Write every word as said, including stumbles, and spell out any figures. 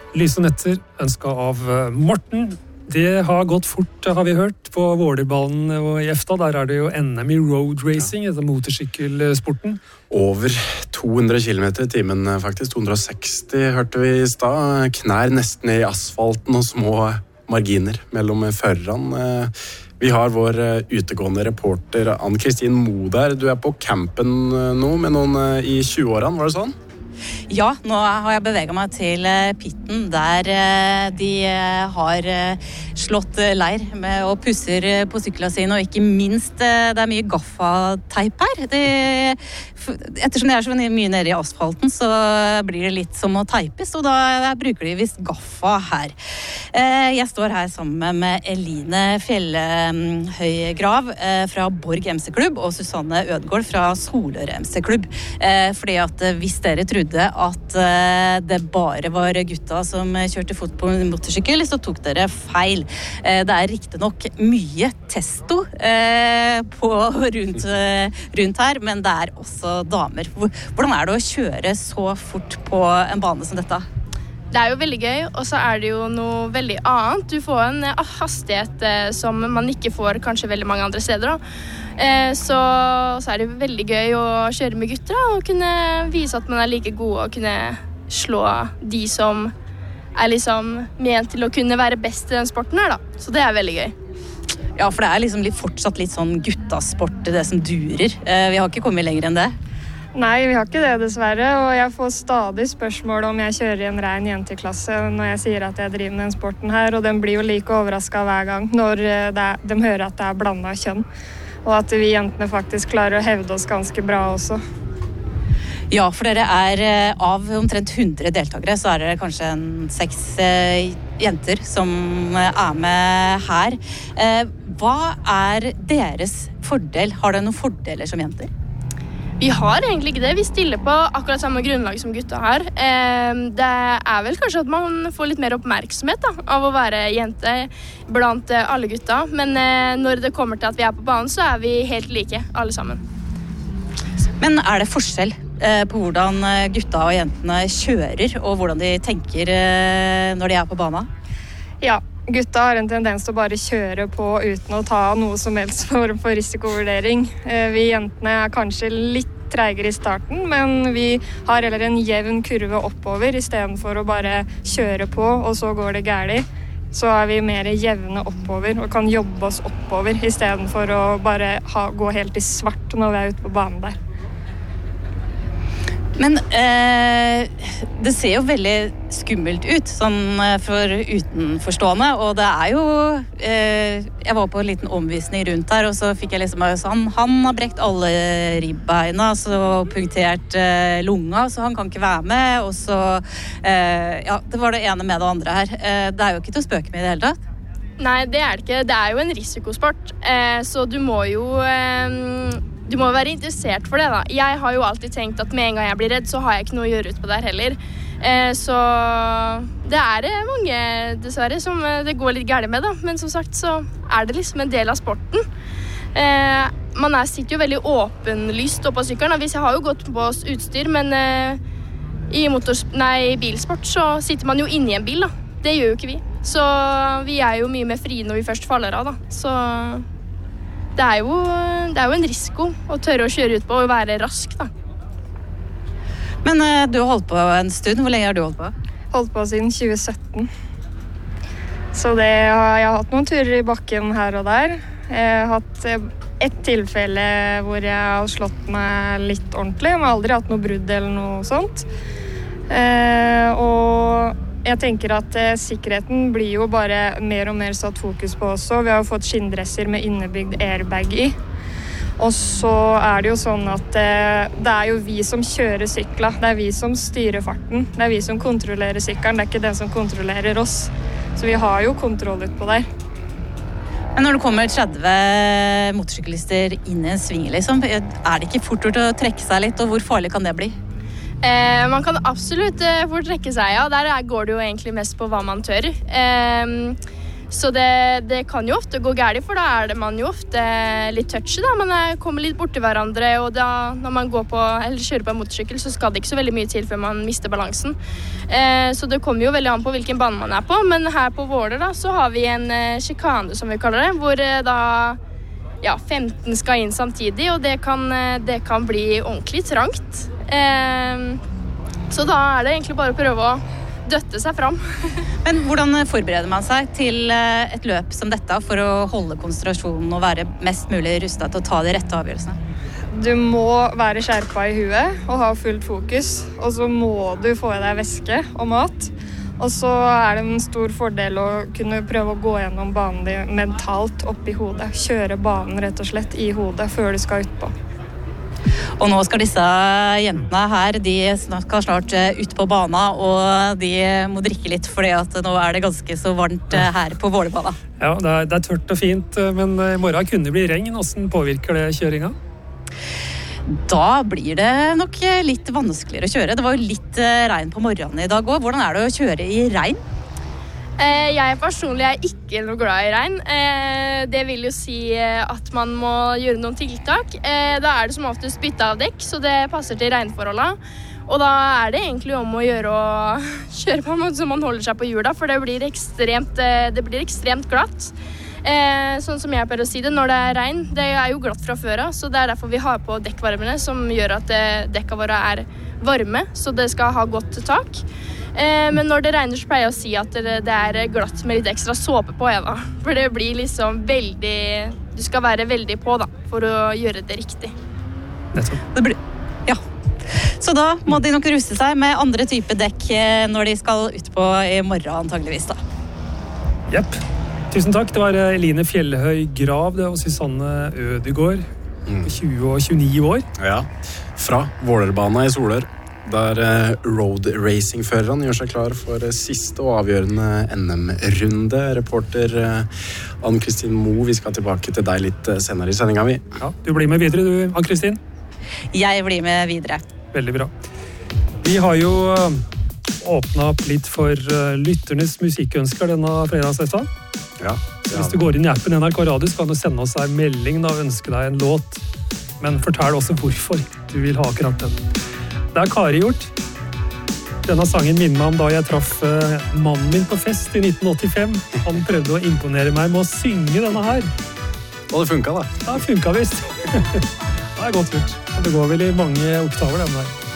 Lyse netter ønsket av Morten. Det har gått fort, har vi hørt, på Vålerballen og i EFTA. Der er det jo N M i road racing, altså motorsykkelsporten. Over to hundre kilometer i timen faktisk, to hundre og seksti hørte vi i stad. Knær nesten i asfalten og små marginer mellom førerne. Vi har vår utegående reporter Ann-Kristin Moe der. Du er på campen nå med noen i tjue-årene, var det sånn? Ja, nå har jeg beveget meg til pitten der de har slått leir med og pusser på syklene sine, og ikke minst det er mye gaffateip her. Det, ettersom det er så mye nede i asfalten, så blir det litt som å teipes, og da bruker de visst gaffa her. Jeg står her sammen med Eline Fjellhøygrav fra Borg M C Klubb og Susanne Ødegård fra Solør M C Klubb. Fordi at hvis dere trodde at det bare var gutta som kjørte fot på motorsykkel, så tok dere feil. Det er riktig nok mye testo på rundt, rundt her, men det er også damer. Hvordan er det å kjøre så fort på en bane som dette? Det er jo veldig gøy, og så er det jo noe veldig annet. Du får en hastighet som man ikke får kanskje veldig mange andre steder. Da. Så, så er det veldig gøy å kjøre med gutter da, og kunne vise at man er like god og kunne slå de som er liksom ment til å kunne være best i den sporten her. Da. Så det er veldig gøy. Ja, for det er liksom litt, fortsatt litt sånn guttasport, det som durer. Vi har ikke kommet lenger enn det. Nei, vi har ikke det dessverre, og jeg får stadig spørsmål om jeg kjører i en ren jenteklasse når jeg sier at jeg driver med den sporten her, og den blir jo like overrasket hver gang når det er, de hører at det er blandet kjønn, og at vi jentene faktisk klarer å hevde oss ganske bra også. Ja, for dere er av omtrent hundre deltakere, så er det kanskje en seks jenter som er med her. Hva er deres fordel? Har dere noen fordeler som jenter? Vi har egentlig ikke det. Vi stiller på akkurat samme grunnlag som gutta her. Det er vel kanskje at man får litt mer oppmerksomhet da, av å være jente blant alle gutta. Men når det kommer til at vi er på banen, så er vi helt like, alle sammen. Men er det forskjell på hvordan gutta og jentene kjører, og hvordan de tenker når de er på banen? Ja, gutta har en tendens til å bare kjøre på uten å ta noe som helst form for risikovurdering. Vi jentene er kanskje litt treigere i starten, men vi har heller en jevn kurve oppover i stedet for å bare kjøre på, og så går det gærlig. Så er vi mer jevne oppover og kan jobbe oss oppover i stedet for å bare ha, gå helt i svart når vi er ute på banen der. Men eh, det ser jo veldig skummelt ut, sånn for utenforstående, og det er jo, eh, jeg var på en liten omvisning rundt her, og så fikk jeg liksom, han, han har brekt alle ribbeina, så punktert eh, lunga, så han kan ikke være med, og så, eh, ja, det var det ene med det andre her. Eh, det er jo ikke til å spøke med i det hele tatt. Nei, det er det ikke. Det er jo en risikosport, eh, så du må jo... Eh, Du må være interessert for det da. Jeg har jo alltid tenkt at med en gang jeg blir redd, så har jeg ikke noe å gjøre ut på der heller. Eh, så det er mange, dessverre, som det går litt gærent med da. Men som sagt så er det liksom en del av sporten. Eh, man er, sitter jo veldig åpenlyst oppe på sykkelen. Vi har jo gått på oss utstyr, men eh, i motors, nei, bilsport så sitter man jo inne i en bil da. Det gjør jo ikke vi. Så vi er jo mye mer frie når vi først faller av da. Så... Det er, jo, det er jo en risiko å tørre å kjøre ut på og være rask da. Men uh, du har holdt på en stund. Hvor lenge har du holdt på? Holdt på siden tjue sytten. Så det har jeg har hatt noen turer i bakken her og der. Jeg har hatt et tilfelle hvor jeg har slått meg litt ordentlig. Jeg har aldri hatt noe brudd eller noe sånt. Eh, og... Jeg tenker at eh, sikkerheten blir jo bare mer og mer satt fokus på også. Vi har jo fått skinndresser med innebygd airbag i. Og så er det jo sånn at eh, det er jo vi som kjører sykla. Det er vi som styrer farten. Det er vi som kontrollerer sykkelen. Det er ikke den som kontrollerer oss. Så vi har jo kontroll ut på der. Men når det kommer tretti motorsyklister inn i en sving, liksom, er det ikke fort gjort å trekke seg litt, og hvor farlig kan det bli? Eh, man kan absolutt eh, fort trekke seg, ja. Der går det jo egentlig mest på hva man tør. Eh, Så det, det kan jo ofte gå gærlig, for da er det man jo ofte litt touchy da. Man er, kommer litt bort til hverandre, og da, når man går på, eller kjører på en motorsykkel, så skal det ikke så veldig mye til før man mister balansen. Eh, så det kommer jo veldig an på hvilken bane man er på, men her på Våler da, så har vi en eh, sjikane, som vi kaller det, hvor eh, da ja, femten skal inn samtidig, og det kan, eh, det kan bli ordentlig trangt. Eh, så da er det egentlig bare å prøve å døtte seg fram. Men hvordan forbereder man seg til et løp som dette for å holde konsentrasjonen og være mest mulig rustet til å ta de rette avgjørelsene? Du må være skjerpa i huet og ha fullt fokus, og så må du få i deg væske og mat. Og så er det en stor fordel å kunne prøve å gå gjennom banen din mentalt opp i hodet. Kjøre banen rett og slett i hodet før du skal utpå. Og nå skal disse jentene her, de skal snart ut på bana, og de må drikke litt, fordi at nå er det ganske så varmt her på Vålerbana. Ja, det er, det er tørt og fint, men i morgen kunne det bli regn. Hvordan påvirker det kjøringa? Da blir det nok litt vanskeligere å kjøre. Det var jo litt regn på morgenen i dag også. Hvordan er det å kjøre i regn? Jeg personlig er ikke noe glad i regn. Det vil jo si at man må gjøre noen tiltak. Da er det som oftest bytte av dekk, så det passer til regnforholdene. Og da er det egentlig om å gjøre å kjøre på en måte så man holder seg på hjula, for det blir ekstremt, det blir ekstremt glatt. Sånn som jeg pleier å si det, når det er regn, det er jo glatt fra før av, så det er derfor vi har på dekkvarmene, som gjør at dekka våre er varme, så det skal ha godt tak. Men når det regner så pleier jeg å si at det er glatt med litt ekstra såpe på, ja da. For det blir liksom veldig, du skal være veldig på da, for å gjøre det riktig. Det blir, ja. Så da må de nok ruste seg med andre typer dekk når de skal ut på i morgen antageligvis da. Jepp. Tusen takk. Det var Eline Fjellhøy Grav og Susanne Ødegård på tjue og tjueni år. Ja, fra Vålerbana i Solør, der road racing-førerne gjør seg klar for siste og avgjørende N M-runde. Reporter Ann-Kristin Moe, vi skal tilbake til deg litt senere i sendinga vi. Ja, du blir med videre du, Ann-Kristin? Jeg blir med videre. Veldig bra. Vi har jo åpnet opp litt for lytternes musikkønsker denne fredagseften. Ja, hvis du går inn i appen N R K Radio, så kan du sende oss en melding og ønske deg en låt. Men fortell også hvorfor du vil ha akkurat den. Det er Kari gjort. Denne sangen minner meg om da jeg traff mannen min på fest i nitten åttifem. Han prøvde å imponere meg med å synge denne her. Og det funket da? Ja, det funket visst. Det er godt gjort. Det går vel i mange oktaver, den der.